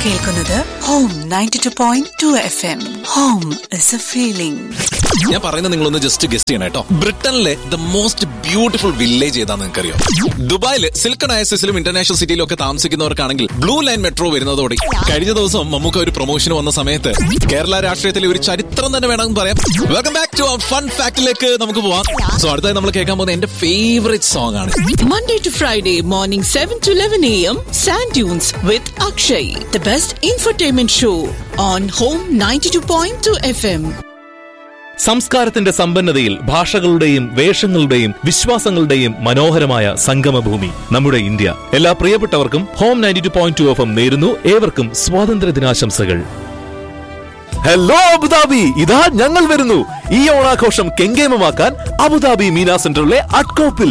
കേൾക്കുന്നത് home 92.2 FM. Home is a feeling. ഞാൻ പറയുന്നത് നിങ്ങളൊന്ന് ജസ്റ്റ് ഗസ്റ്റ് ചെയ്യണം കേട്ടോ. ബ്രിട്ടനിലെ ദ മോസ്റ്റ് ബ്യൂട്ടിഫുൾ വില്ലേജ് ഏതാണെന്ന് നിങ്ങൾക്കറിയോ? ദുബായിൽ സിൽക്ക് ഡയസിസിലും ഇന്റർനാഷണൽ സിറ്റിയിലും ഒക്കെ താമസിക്കുന്നവർക്കാണെങ്കിൽ ബ്ലൂ ലൈൻ മെട്രോ വരുന്നതോടെ കഴിഞ്ഞ ദിവസം നമുക്ക് ഒരു പ്രൊമോഷൻ വന്ന സമയത്ത് കേരള രാഷ്ട്രീയത്തിലെ ഒരു ചരിത്രം തന്നെ വേണമെന്ന് പറയാം. വെൽക്കം ബാക്ക് ടു ഫൺ ഫാക്ടിലേക്ക് നമുക്ക് പോവാം. സോ അടുത്തായി നമ്മൾ കേൾക്കാൻ പോകുന്ന എന്റെ ഫേവറേറ്റ് സോങ് ആണ്. Monday to Friday morning 7 to 11 a.m. Sand Dunes with Akshay, the best infotainment show on Home 92.2 FM. സംസ്കാരത്തിന്റെ സമ്പന്നതയിൽ ഭാഷകളുടെയും വേഷങ്ങളുടെയും വിശ്വാസങ്ങളുടെയും മനോഹരമായ സംഗമഭൂമി നമ്മുടെ ഇന്ത്യ. എല്ലാ പ്രിയപ്പെട്ടവർക്കും ഹോം 92.2 FM നേരുന്നു ഏവർക്കും സ്വാതന്ത്ര്യ ദിനാശംസകൾ. ഹലോ അബുദാബി, ഇതാ ഞങ്ങൾ വരുന്നു. ഈ ഓണാഘോഷം കെങ്കേമമാക്കാൻ അബുദാബി മീന സെന്ററിലെ അഡ്കോപ്പിൽ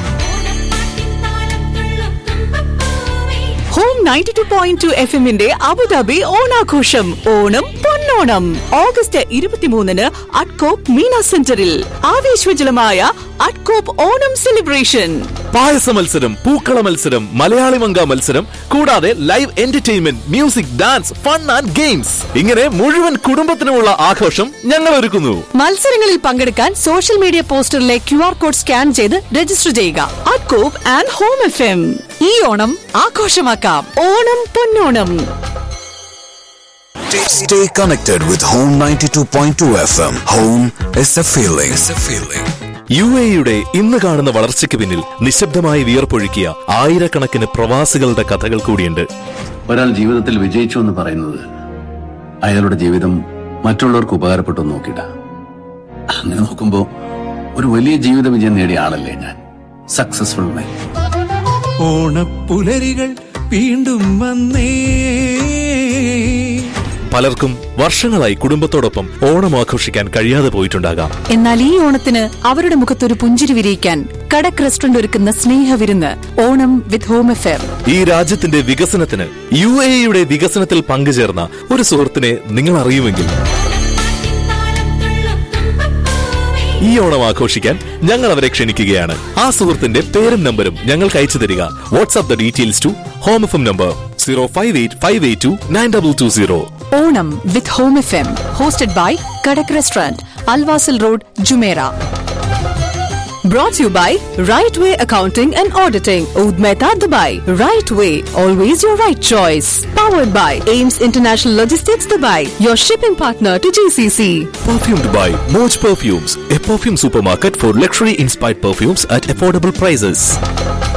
ഹോം 92.2 FM-ന്റെ അബുദാബി ഓണാഘോഷം ഓണം പൊന്നോണം ഓഗസ്റ്റ് 23-ന് അഡ്കോപ്പ് മീന സെന്ററിൽ ആവേശോജ്വലമായ അഡ്കോപ്പ് ഓണം സെലിബ്രേഷൻ. പായസ മത്സരം, പൂക്കള മത്സരം, മലയാളി മങ്ക മത്സരം, കൂടാതെ live entertainment, music, dance, fun and games, ഇങ്ങനെ മുഴുവൻ കുടുംബത്തിനുമുള്ള ആഘോഷം ഞങ്ങൾ ഒരുക്കുന്നു. മത്സരങ്ങളിൽ പങ്കെടുക്കാൻ social media പോസ്റ്ററിലെ QR code scan ചെയ്ത് രജിസ്റ്റർ ചെയ്യുക. അഡ്കോപ്പ് ആൻഡ് ഹോം FM. ഈ ഓണം ആഘോഷമാക്കാം. ഓണം പൊന്നോണം. Stay connected with Home 92.2 FM. Home is a feeling. UAE-യുടെ ഇന്ന് കാണുന്ന വളർച്ചയ്ക്ക് പിന്നിൽ നിശബ്ദമായി വിയർപ്പൊഴുക്കിയ ആയിരക്കണക്കിന് പ്രവാസികളുടെ കഥകൾ കൂടിയുണ്ട്. ഒരാൾ ജീവിതത്തിൽ വിജയിച്ചു എന്ന് പറയുന്നത് അയാളുടെ ജീവിതം മറ്റുള്ളവർക്ക് ഉപകാരപ്പെട്ടു നോക്കിയിട്ട. അങ്ങനെ നോക്കുമ്പോ ഒരു വലിയ ജീവിത വിജയം നേടിയ ആളല്ലേ ഞാൻ. സക്സസ്ഫുൾ മാൻ. ഓണപ്പുലരികൾ വീണ്ടും വന്നേ. പലർക്കും വർഷങ്ങളായി കുടുംബത്തോടൊപ്പം ഓണം ആഘോഷിക്കാൻ കഴിയാതെ പോയിട്ടുണ്ടാകാം. എന്നാൽ ഈ ഓണത്തിന് അവരുടെ മുഖത്തൊരു പുഞ്ചിരി വിരിയിക്കാൻ കടക് റെസ്റ്റോറന്റ് ഒരുക്കുന്ന സ്നേഹവിരുന്ന് ഓണം വിത്ത് ഹോം FM. ഈ രാജ്യത്തിന്റെ വികസനത്തിന് UAE-യുടെ വികസനത്തിൽ പങ്കുചേർന്ന ഒരു സുഹൃത്തിനെ നിങ്ങൾ അറിയുമെങ്കിൽ ഈ ഓണം ആഘോഷിക്കാൻ ഞങ്ങൾ അവരെ ക്ഷണിക്കുകയാണ്. ആ സുഹൃത്തിന്റെ പേരും നമ്പരും ഞങ്ങൾക്ക് അയച്ചു തരിക. WhatsApp the details to home FM number 05858292220. Onam with home FM hosted by Kadak restaurant, Al Wasl road, Jumeirah. Brought to you by Right Way Accounting and Auditing, Oud Mehta, Dubai. Right Way, always your right choice. Powered by Ames International Logistics, Dubai, your shipping partner to GCC. Perfume Dubai, Moj Perfumes, a perfume supermarket for luxury inspired perfumes at affordable prices.